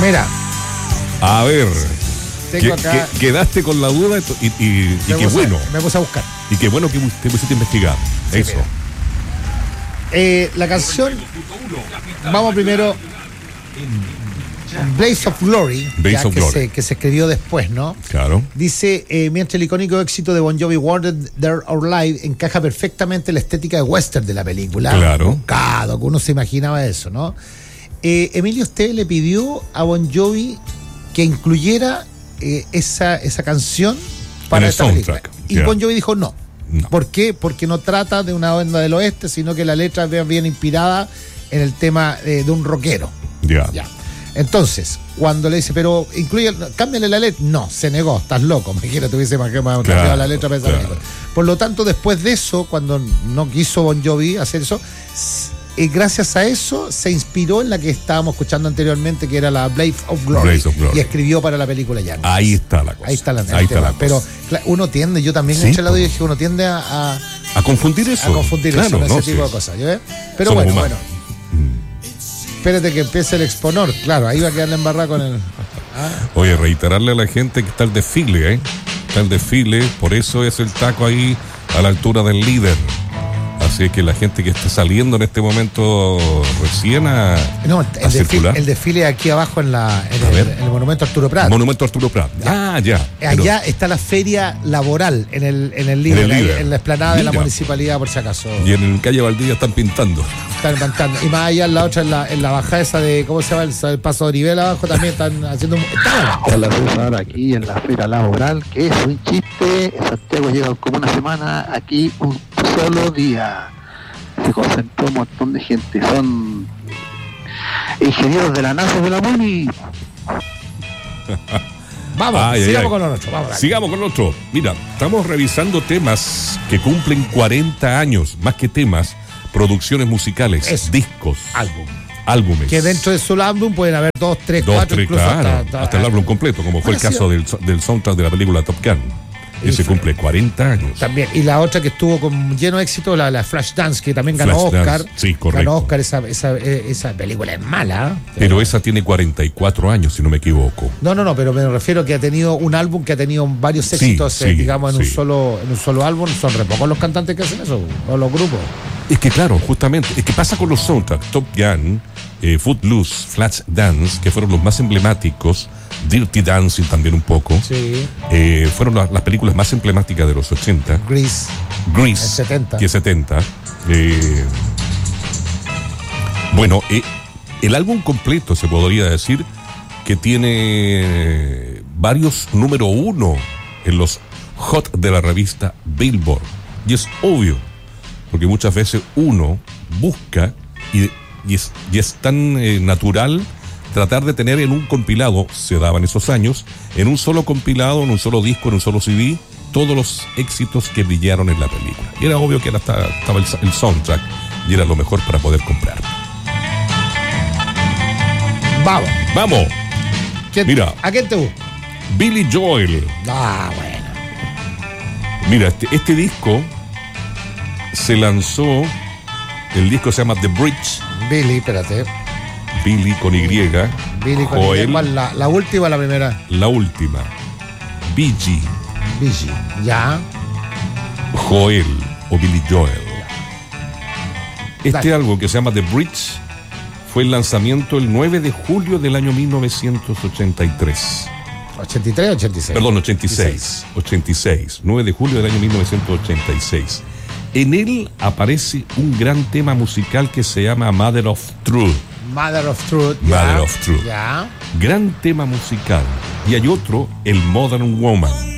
Mira. A ver. Tengo acá. Quedaste con la duda y qué bueno. Me puse a buscar. Y qué bueno que te pusiste a investigar. Sí, eso. La canción. Vamos primero. Blaze of Glory, que se escribió después, ¿no? Claro. Dice, mientras el icónico éxito de Bon Jovi, Wanted Dead or Alive, encaja perfectamente la estética de western de la película. Claro. Buscado, que uno se imaginaba eso, ¿no? Emilio Esteve le pidió a Bon Jovi que incluyera esa canción para esta película. Y Bon Jovi dijo no. ¿Por qué? Porque no trata de una banda del oeste, sino que la letra es bien inspirada en el tema de un rockero. Ya. Entonces, cuando le dice, pero cámbiale la letra, no, se negó, estás loco, me quiero tuviese cambiado la letra para esa película. Por lo tanto, después de eso, cuando no quiso Bon Jovi hacer eso, gracias a eso se inspiró en la que estábamos escuchando anteriormente, que era la Blaze of Glory. Y escribió para la película Yankees. Ahí está la cosa. Ahí está la cosa. Pero uno tiende, yo también he hecho la duda y dije, uno tiende a confundir eso. A confundir eso, ese tipo de cosas. ¿Ya ves? Pero bueno. Espérate que empiece el exponor. Claro, ahí va a quedar la embarrada con el... Oye, reiterarle a la gente que está el desfile, Está el desfile, por eso es el taco ahí a la altura del líder. Así que la gente que está saliendo en este momento recién circular. El desfile aquí abajo en el Monumento Arturo Prat. Monumento Arturo Prat. Ya. Allá está la feria laboral en el líder, en la explanada de la municipalidad, por si acaso. Y en el calle Valdivia están pintando. Y más allá en la otra, en la bajada esa de, ¿cómo se llama? El paso de nivel abajo también están haciendo Hola, César, aquí en la feria laboral, que es un chiste. Santiago llega como una semana, aquí un solo día. Se concentró un montón de gente. Son ingenieros de la NASA de la MUNI. Vamos, sigamos con lo nuestro. Mira, estamos revisando temas que cumplen 40 años, más que temas, producciones musicales, discos, álbumes. Que dentro de su álbum pueden haber 2, 3, 4, incluso hasta el álbum completo, como fue el caso del soundtrack de la película Top Gun. Ese cumple 40 años. También. Y la otra que estuvo con lleno de éxito, la Flashdance, que también ganó Oscar. Sí, correcto. Ganó Oscar, esa película es mala. Pero esa tiene 44 años, si no me equivoco. No, pero me refiero que ha tenido un álbum que ha tenido varios éxitos, digamos, en un solo álbum. Son re pocos los cantantes que hacen eso, o los grupos. Es que claro, justamente, es que pasa con los soundtracks. Top Gun, Footloose, Flashdance, que fueron los más emblemáticos. Dirty Dancing también un poco. Sí. Fueron las películas más emblemáticas de los 80. Grease. El 70. Que 70. Bueno, el álbum completo se podría decir que tiene varios número 1 en los hot de la revista Billboard. Y es obvio, porque muchas veces uno busca y es tan natural tratar de tener en un compilado, se daba en esos años, en un solo compilado, en un solo disco, en un solo CD, todos los éxitos que brillaron en la película. Y era obvio que estaba el soundtrack y era lo mejor para poder comprar. ¡Vamos! Mira, ¿a quién te gusta? Billy Joel. Bueno. Mira, este disco se lanzó, el disco se llama The Bridge. Billy con Y. Billy con Joel. Y. ¿Cuál? ¿La última o la primera? La última. BG. Ya. Joel o Billy Joel. Este álbum que se llama The Bridge fue el lanzamiento el 9 de julio del año 1983. ¿83 o 86? Perdón, 86. 9 de julio del año 1986. En él aparece un gran tema musical que se llama Mother of Truth. Ya. Gran tema musical. Y hay otro, el Modern Woman.